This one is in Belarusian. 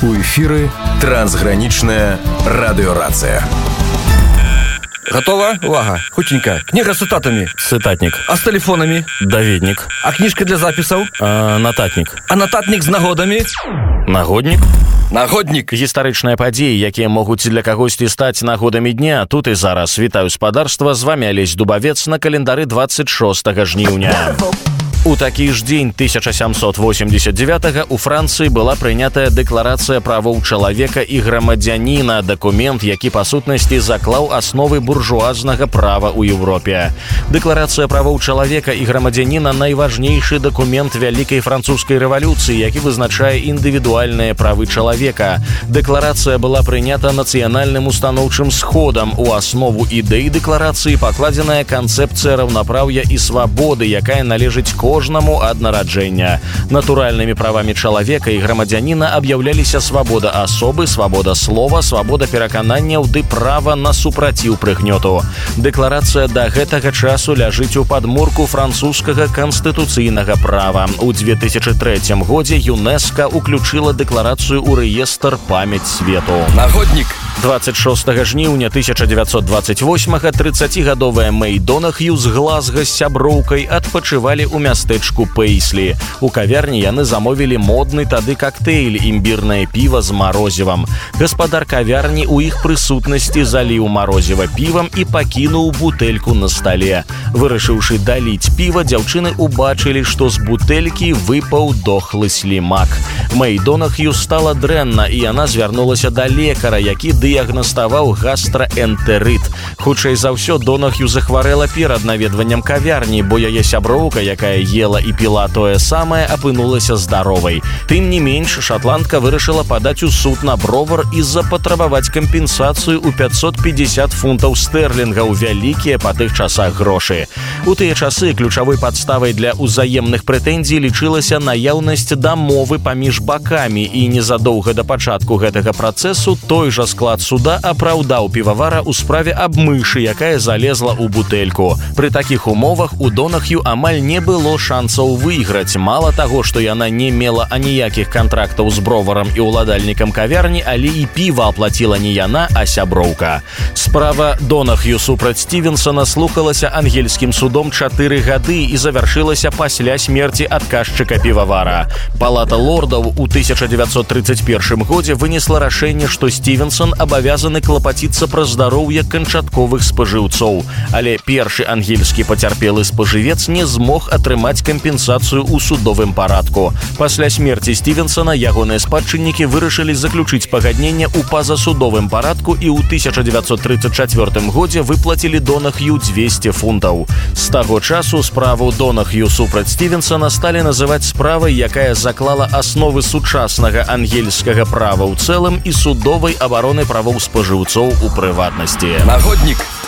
У эфіры трансгранічная радыёрацыя. Готова? Увага. Хутенько. Книга с цитатами. Цитатник. А с телефонами? Даведник. А книжка для записаў? Нататник. А нататник з нагодамі? Нагодник. Нагодник. Гістарычныя падзеі, якія могуць для кагосьці стаць нагодамі дня. Тут і зараз. Вітаю спадарства. З вами Алесь Дубавец на календары 26 жніўня. У такі ж дзень 1789 у Францыі была прынятая дэкларацыя правоў чалавека і грамадзяніна, дакумент, які па сутнасці заклаў асновы буржуазнага права ў Еўропе. Дэкларацыя правоў чалавека і грамадзяніна найважнейшы дакумент вялікай французскай рэвалюцыі, які вызначае індывідуальныя правы чалавека. Дэкларацыя была прынята нацыянальным устаноўчым сходам. У аснову ідэй дэкларацыі пакладзеная канцэпцыя раўнапраўя і свабоды, якая належыць кожнаму ад нараджэння. Натуральнымі правамі чалавека і грамадзяніна аб'яўляліся свабода асобы, свабода слова, свабода перакананняў ды права на супраціў прыгнёту. Дэкларацыя да гэтага часу ляжыць у падмурку французскага канстытуцыйнага права. У 2003 годзе ЮНЕСКО уключыла дэкларацыю ў рэестр памяць свету. Нагодник. 26 жніўня 1928-га 30-гадовая Мэй Донахью з Глазга з сяброўкай адпачывалі ў мястэчку Пейслі. У кавярні яны замовілі модны тады кактэйль, імбірнае піва з марозівам. Гаспадар кавярні ў іх прысутнасці заліў марозіва півам і пакінуў бутэльку на стале. Вырашыўшы даліць піва, дзяўчыны убачылі, што з бутэлькі выпаў дохлы слімак. Мэй Донахью стала дрэнна, і яна звярнулася да лекара, які дыягнаставаў гастраэнтэрыт. Хутчэй за ўсё, Донахью захварэла перад наведваннем кавярні, бо яе сяброўка, якая ела і піла тое самае, апынулася здаровай. Тым не менш, шатландка вырашыла падаць у суд на бровар і запатрабаваць кампенсацыю ў 550 фунтаў стэрлінгаў, вялікія па тых часах грошы. У тыя часы ключавой падставай для ўзаемных прэтэнзій лічылася наяўнасць дамовы паміж бакамі, і незадоўга да пачатку гэтага працэсу той жа склад суда апраўдаў півавара ў справе аб мышы, якая залезла ў бутэльку. Пры такіх умовах у Донахью амаль не было шансаў выйграць. Мала таго, што яна не мела аніякіх кантрактаў з броварам і ўладальнікам кавярні, але і піва аплаціла не яна, а сяброўка. Справа Донахью супраць Стівенсона слухалася ангельскім судом 4 гады і завяршылася пасля смерці адказчыка півавара. Палата лордаў у 1931 годзе вынесла рашэнне, што Стівенсон абавязаны клапаціцца пра здароўе канчатковых спажыўцоў. Але першы ангельскі пацярпелы спажывец не змог атрымаць кампенсацыю ў судовым парадку. Пасля смерці Стівенсона ягоныя спадчыннікі вырашылі заключыць пагадненне ў пазасудовым парадку і ў 1934 годзе выплацілі Донахью 200 фунтаў. З таго часу справу Донахью супраць Стівенсона сталі называць справай, якая заклала асновы сучаснага ангельскага права ў цэлым і судовай абароны правоў спажыўцоў у прыватнасці. Нагодник.